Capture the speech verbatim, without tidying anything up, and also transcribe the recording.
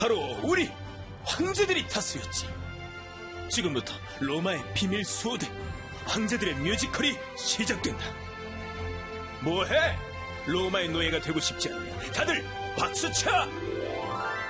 바로 우리 황제들이 다스렸지. 지금부터 로마의 비밀 수호대 황제들의 뮤지컬이 시작된다. 뭐해? 로마의 노예가 되고 싶지 않으면 다들 박수쳐!